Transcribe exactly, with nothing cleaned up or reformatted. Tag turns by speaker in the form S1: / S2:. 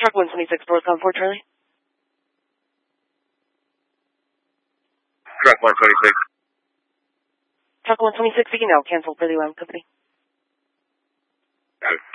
S1: Truck one twenty-six, Broadcom four Charlie.
S2: Truck one twenty-six.
S1: Truck one twenty-six, speaking now, cancel for the alarm company.
S2: Got it.